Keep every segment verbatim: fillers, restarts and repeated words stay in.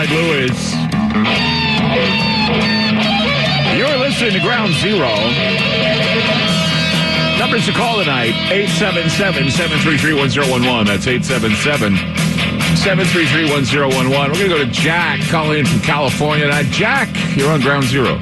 Clyde Lewis. You're listening to Ground Zero. Numbers to call tonight, eight seven seven, seven three three, one zero one one. That's eight seven seven, seven three three, one zero one one. We're going to go to Jack calling in from California. Now, Jack, you're on Ground Zero.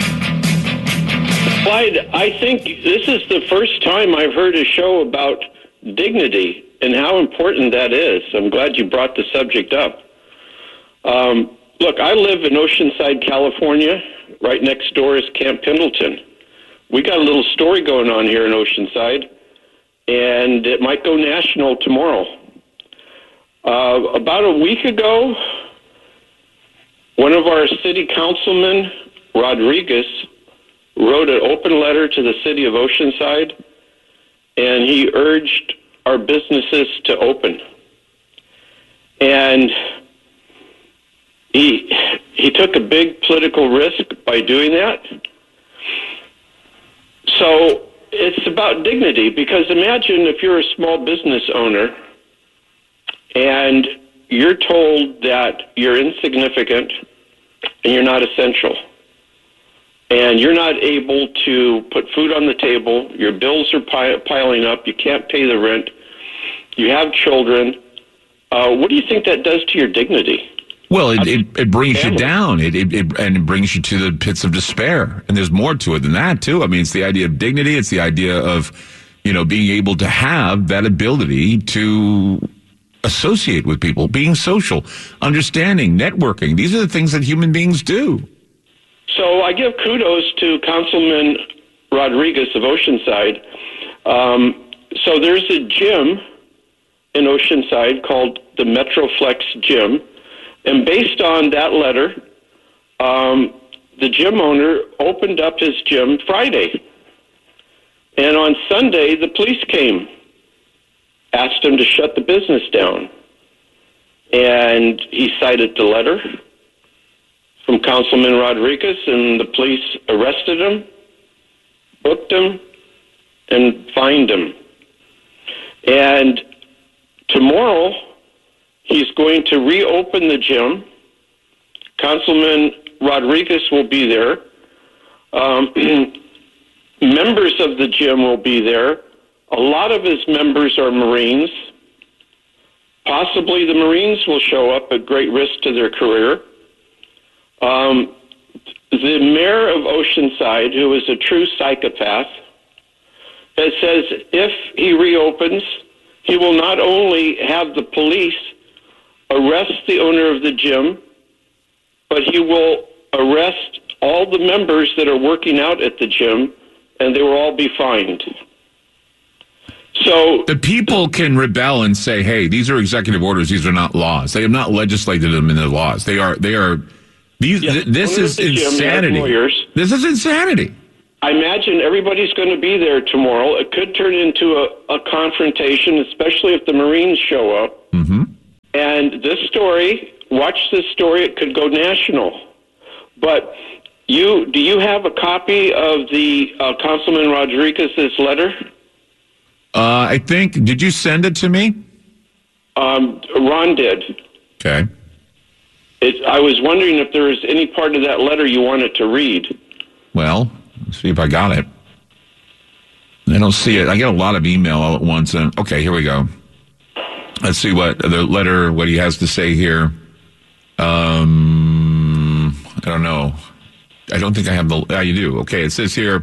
Clyde, I think this is the first time I've heard a show about dignity and how important that is. I'm glad you brought the subject up. Um, look, I live in Oceanside, California. Right next door is Camp Pendleton. We got a little story going on here in Oceanside, and it might go national tomorrow. Uh, about a week ago, one of our city councilmen, Rodriguez, wrote an open letter to the city of Oceanside, and he urged our businesses to open. And he he took a big political risk by doing that. So it's about dignity, because imagine if you're a small business owner and you're told that you're insignificant and you're not essential, and you're not able to put food on the table, your bills are pi- piling up, you can't pay the rent, you have children. Uh, what do you think that does to your dignity? Well, it, it, it brings you down, it, it, it and it brings you to the pits of despair. And there's more to it than that, too. I mean, it's the idea of dignity. It's the idea of, you know, being able to have that ability to associate with people, being social, understanding, networking. These are the things that human beings do. So I give kudos to Councilman Rodriguez of Oceanside. Um, so there's a gym in Oceanside called the Metroflex Gym. And based on that letter, um, the gym owner opened up his gym Friday. And on Sunday, the police came, asked him to shut the business down. And he cited the letter from Councilman Rodriguez, and the police arrested him, booked him, and fined him. And tomorrow, he's going to reopen the gym. Councilman Rodriguez will be there. Um, members of the gym will be there. A lot of his members are Marines. Possibly the Marines will show up at great risk to their career. Um, the mayor of Oceanside, who is a true psychopath, has says if he reopens, he will not only have the police arrest the owner of the gym, but he will arrest all the members that are working out at the gym, and they will all be fined. So the people can rebel and say, hey, these are executive orders, these are not laws. They have not legislated them into laws. They are they are these yes, th- this is insanity. This is insanity. I imagine everybody's going to be there tomorrow. It could turn into a, a confrontation, especially if the Marines show up. Mm-hmm. And this story, watch this story, it could go national. But you, do you have a copy of the uh, Councilman Rodriguez's letter? Uh, I think, did you send it to me? Um, Ron did. Okay. It, I was wondering if there was any part of that letter you wanted to read. Well, let's see if I got it. I don't see it. I get a lot of email all at once. And okay, here we go. Let's see what the letter, what he has to say here. Um, I don't know. I don't think I have the, yeah, you do. Okay, it says here,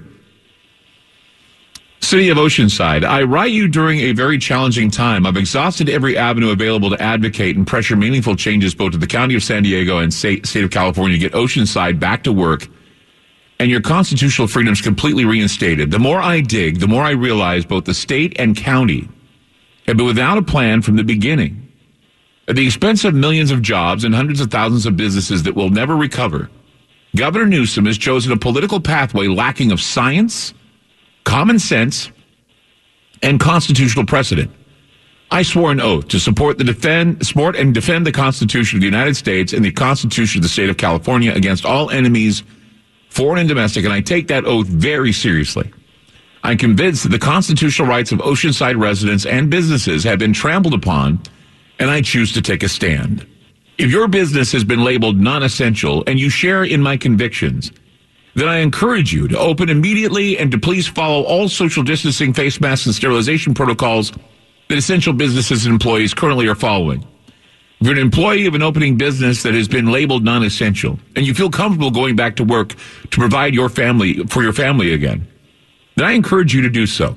City of Oceanside, I write you during a very challenging time. I've exhausted every avenue available to advocate and pressure meaningful changes both to the County of San Diego and state, state of California to get Oceanside back to work and your constitutional freedoms completely reinstated. The more I dig, the more I realize both the state and county have been without a plan from the beginning. At the expense of millions of jobs and hundreds of thousands of businesses that will never recover, Governor Newsom has chosen a political pathway lacking of science, common sense, and constitutional precedent. I swore an oath to support the defend, support and defend the Constitution of the United States and the Constitution of the State of California against all enemies, foreign and domestic, and I take that oath very seriously. I'm convinced that the constitutional rights of Oceanside residents and businesses have been trampled upon, and I choose to take a stand. If your business has been labeled non-essential and you share in my convictions, then I encourage you to open immediately and to please follow all social distancing, face masks, and sterilization protocols that essential businesses and employees currently are following. If you're an employee of an opening business that has been labeled non-essential and you feel comfortable going back to work to provide your family for your family again, then I encourage you to do so.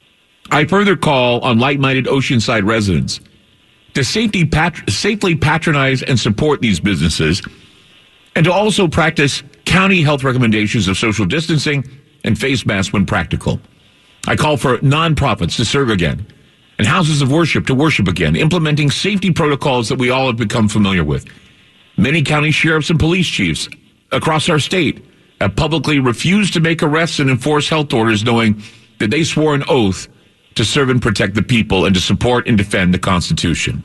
I further call on like-minded Oceanside residents to safety pat- safely patronize and support these businesses and to also practice county health recommendations of social distancing and face masks when practical. I call for nonprofits to serve again and houses of worship to worship again, implementing safety protocols that we all have become familiar with. Many county sheriffs and police chiefs across our state have publicly refused to make arrests and enforce health orders, knowing that they swore an oath to serve and protect the people and to support and defend the Constitution.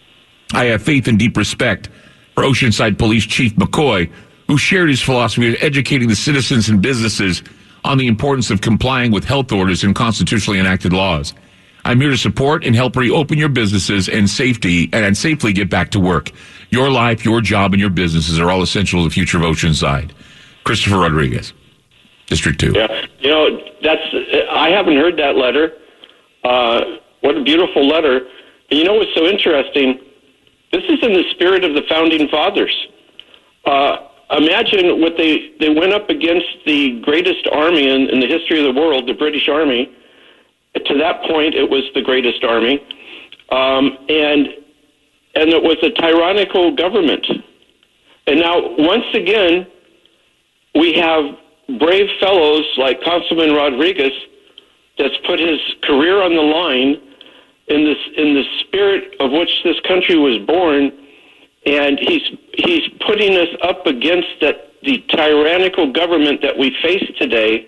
I have faith and deep respect for Oceanside Police Chief McCoy, who shared his philosophy of educating the citizens and businesses on the importance of complying with health orders and constitutionally enacted laws. I'm here to support and help reopen your businesses and safety and safely get back to work. Your life, your job, and your businesses are all essential to the future of Oceanside. Christopher Rodriguez, District two. Yeah, you know, that's, I haven't heard that letter. Uh, what a beautiful letter. And you know what's so interesting? This is in the spirit of the Founding Fathers. Uh, imagine what they, they went up against the greatest army in, in the history of the world, the British Army. To that point, it was the greatest army. Um, and and it was a tyrannical government. And now, once again, we have brave fellows like Councilman Rodriguez that's put his career on the line in this in the spirit of which this country was born, and he's he's putting us up against that the tyrannical government that we face today.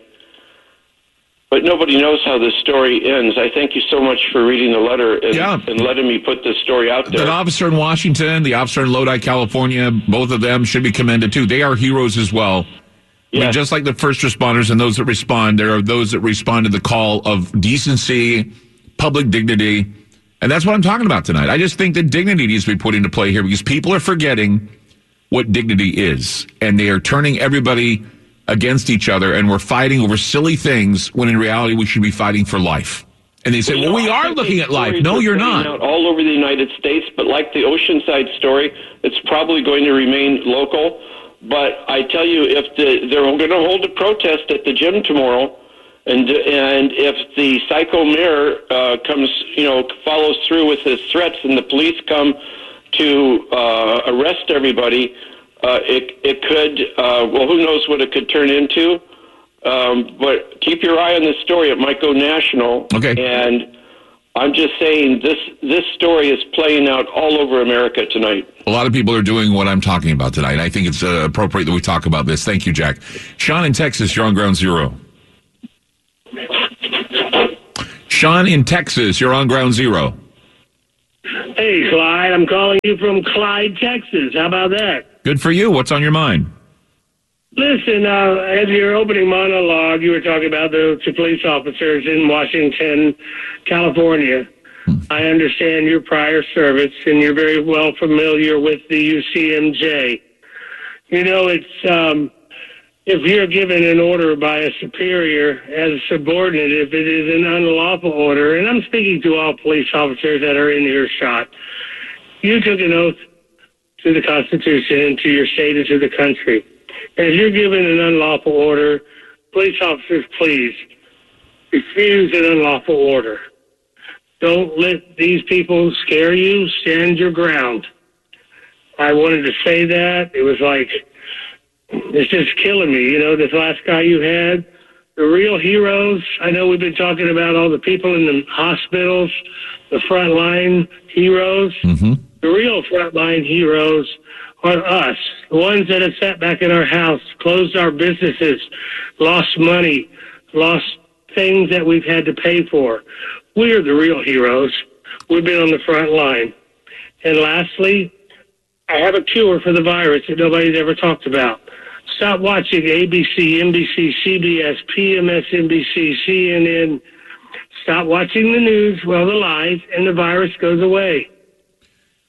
But nobody knows how this story ends. I thank you so much for reading the letter and, yeah. and letting me put this story out there. The officer in Washington, the officer in Lodi, California, both of them should be commended too. They are heroes as well. I mean, just like the first responders and those that respond, there are those that respond to the call of decency, public dignity. And that's what I'm talking about tonight. I just think that dignity needs to be put into play here because people are forgetting what dignity is. And they are turning everybody against each other, and we're fighting over silly things when in reality we should be fighting for life. And they say, well, well we are looking at life. No, you're not. Out all over the United States, but like the Oceanside story, it's probably going to remain local. But I tell you, if the, they're going to hold a protest at the gym tomorrow, and and if the psycho mayor uh, comes, you know, follows through with his threats, and the police come to uh, arrest everybody, uh, it it could. Uh, well, who knows what it could turn into? Um, but keep your eye on this story; it might go national. Okay. And I'm just saying this this story is playing out all over America tonight. A lot of people are doing what I'm talking about tonight. I think it's uh, appropriate that we talk about this. Thank you, Jack. Sean in Texas, you're on Ground Zero. Sean in Texas, you're on Ground Zero. Hey, Clyde, I'm calling you from Clyde, Texas. How about that? Good for you. What's on your mind? Listen, uh, as your opening monologue, you were talking about the two police officers in Washington, California. Hmm. I understand your prior service, and you're very well familiar with the U C M J. You know, it's um, if you're given an order by a superior as a subordinate, if it is an unlawful order, and I'm speaking to all police officers that are in earshot, you took an oath to the Constitution and to your state and to the country. And if you're given an unlawful order, police officers, please refuse an unlawful order. Don't let these people scare you. Stand your ground. I wanted to say that. It was like, it's just killing me. You know, this last guy you had, the real heroes. I know we've been talking about all the people in the hospitals, the frontline heroes. Mm-hmm. The real frontline heroes are us, the ones that have sat back in our house, closed our businesses, lost money, lost things that we've had to pay for. We're the real heroes. We've been on the front line. And lastly, I have a cure for the virus that nobody's ever talked about. Stop watching A B C, N B C, C B S, P M S N B C, C N N. Stop watching the news, well, the lies, and the virus goes away.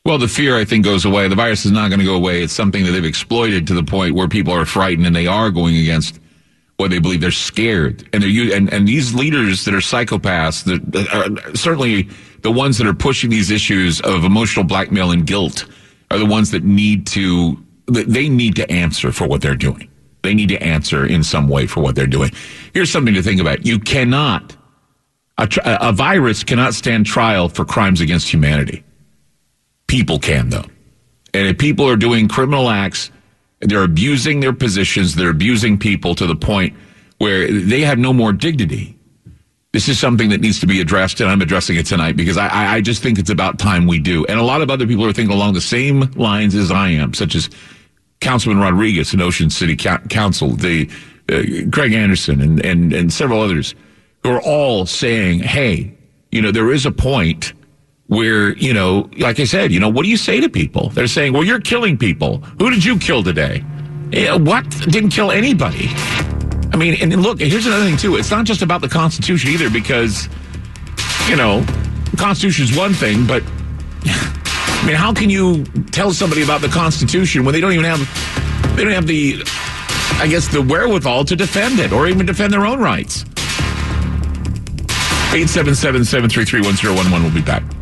Well, the fear, I think, goes away. The virus is not going to go away. It's something that they've exploited to the point where people are frightened and they are going against what they believe. They're scared. And they're and, and these leaders that are psychopaths, that are certainly the ones that are pushing these issues of emotional blackmail and guilt, are the ones that need to, they need to answer for what they're doing. They need to answer in some way for what they're doing. Here's something to think about. You cannot, a, a virus cannot stand trial for crimes against humanity. People can, though. And if people are doing criminal acts, they're abusing their positions, they're abusing people to the point where they have no more dignity. This is something that needs to be addressed, and I'm addressing it tonight because I, I just think it's about time we do. And a lot of other people are thinking along the same lines as I am, such as Councilman Rodriguez in Ocean City Council, the uh, Craig Anderson, and, and, and several others who are all saying, hey, you know, there is a point where, you know, like I said, you know, what do you say to people? They're saying, well, you're killing people. Who did you kill today? Yeah, what? Didn't kill anybody. I mean, and look, here's another thing, too. It's not just about the Constitution either because, you know, the Constitution is one thing, but, I mean, how can you tell somebody about the Constitution when they don't even have, they don't have the, I guess, the wherewithal to defend it or even defend their own rights? eight seven seven, seven three three, one zero one one. We'll be back.